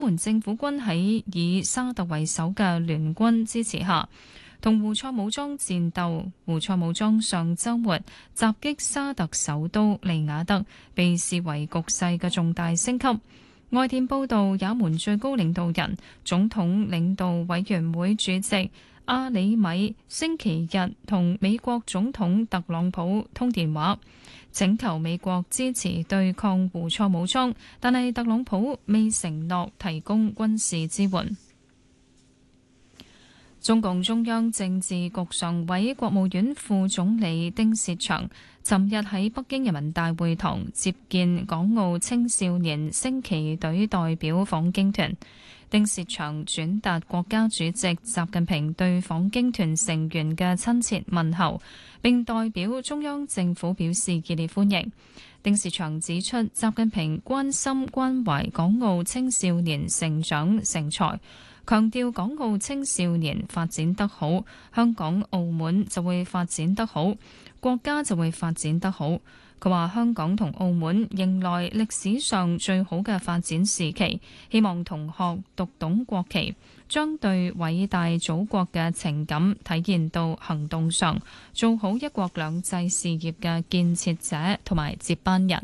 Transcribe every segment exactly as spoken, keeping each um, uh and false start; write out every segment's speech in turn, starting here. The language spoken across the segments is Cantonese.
門政府軍喺以沙特為首嘅聯軍支持下，同胡塞武裝戰鬥。胡塞武裝上週末襲擊沙特首都利雅得，被視為局勢嘅重大升級。外電報道，也門最高領導人、總統領導委員會主席阿里米星期日同美國總統特朗普通電話，請求美國支持對抗胡塞武裝，但係特朗普未承諾提供軍事支援。中共中央政治局常委、國務院副總理丁薛祥尋日喺北京人民大會堂接見港澳青少年升旗隊代表訪京團。丁薛祥轉達國家主席習近平對訪京團成員嘅親切問候，並代表中央政府表示熱烈歡迎。丁薛祥指出，習近平關心關懷港澳青少年成長成才，強調港澳青少年發展得好，香港、澳門就會發展得好，國家就會發展得好。佢話香港同澳門迎來歷史上最好嘅發展時期，希望同學讀懂國旗，將對偉大祖國嘅情感體現到行動上，做好一國兩制事業嘅建設者同埋接班人。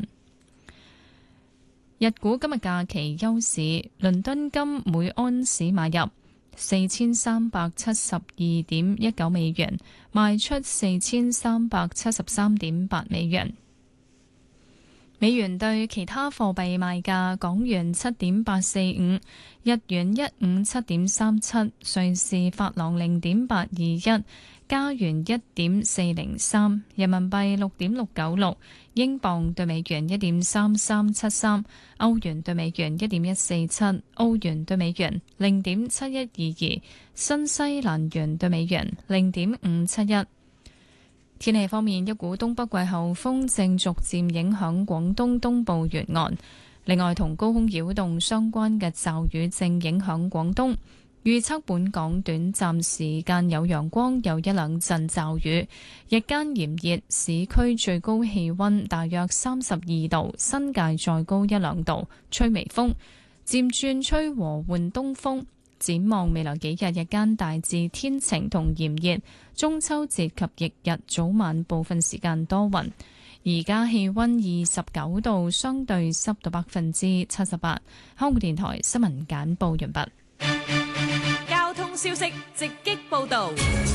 日股今日假期休市，倫敦金每安士買入四千三百七十二點一九美元，賣出四千三百七十三點八美元。美元對其他貨幣賣價：港元七點八四五，日元一五七點三七，瑞士法郎零點八二一，加元一點四零三，人民幣六點六九六，英鎊對美元一點三三七三，歐元對美元一點一四七，澳元對美元零點七一二二，新西蘭元對美元零點五七一。天氣方面，一股東北季候風正逐漸影響廣東東部沿岸，另外同高空擾動相關嘅驟雨正影響廣東。預測本港短暫時間有陽光，有一兩陣驟雨，日間炎熱，市區最高氣溫大約三十二度，新界再高一兩度，吹微風，漸轉吹和緩東風。展望未來幾日，日間大致天晴同炎熱，中秋節及翌日早晚部分時間多雲。而家氣溫二十九度，相對濕度百分之七十八。香港電台新聞簡報完畢。 交通消息直擊報道。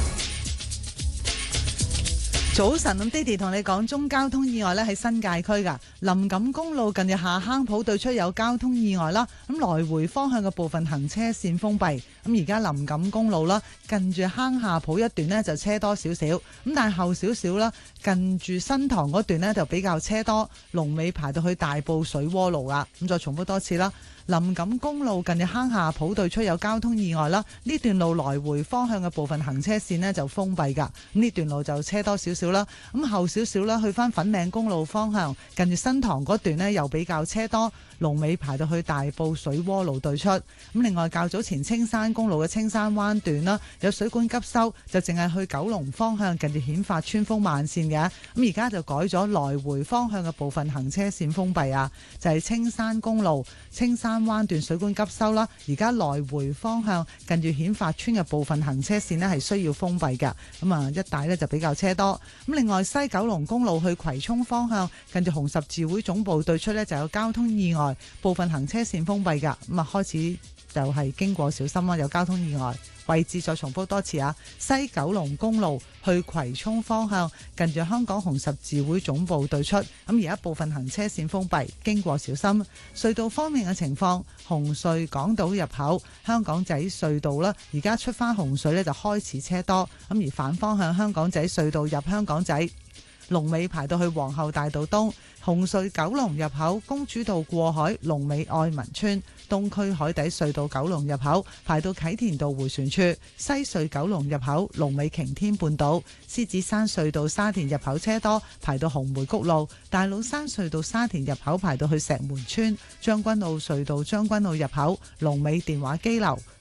早晨，咁爹哋同你講，中交通意外咧喺新界區噶林錦公路近住下坑埔對出有交通意外啦，咁來回方向嘅部分行車線封閉。咁而家林錦公路啦，近住坑下埔一段呢就車多少少，咁但係後少少啦，近住新塘嗰段呢就比較車多，龍尾排到去大埔水窩路啦。咁再重複多次啦。林錦公路近住坑下埔對出有交通意外啦，呢段路來回方向嘅部分行車線呢就封閉噶，咁呢段路就車多少少啦。咁後少少啦，去翻粉嶺公路方向，近住新塘嗰段呢又比較車多，龍尾排到去大埔水窩路對出。咁另外較早前青山公路嘅青山灣段啦，有水管急修，就淨係去九龍方向近住顯發村封慢線嘅。咁而家就改咗來回方向嘅部分行車線封閉啊，就係青山公路青山灣段水管急修啦，而家來回方向近住顯發村嘅部分行車線呢係需要封閉嘅，咁啊一帶呢就比較車多。咁另外西九龍公路去葵涌方向近住紅十字會總部對出呢就有交通意外，部分行車線封閉噶，咁啊開始就係經過小心啦，有交通意外。位置再重複多次啊！西九龍公路去葵涌方向，近住香港紅十字會總部對出，咁而家部分行車線封閉，經過小心。隧道方面嘅情況，紅隧港島入口、香港仔隧道啦，而家出翻紅隧呢就開始車多，咁而反方向香港仔隧道入香港仔，龍尾排到去皇后大道東。紅隧九龍入口公主道過海，龍尾愛民村；東區海底隧道九龍入口排到啟田道迴旋處；西隧九龍入口龍尾擎天半島；獅子山隧道沙田入口車多，排到紅梅谷路；大老山隧道沙田入口排到去石門村；將軍澳隧道將軍澳入口龍尾電話機樓；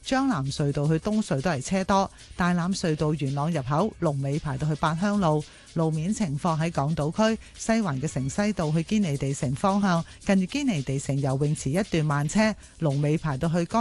將藍隧道去東隧都係車多，大欖隧道元朗入口龍尾排到去八鄉路。路面情況喺港島區西環嘅城西道去堅尼地城方向，近住堅尼地城游泳池一段慢車，龍尾排到去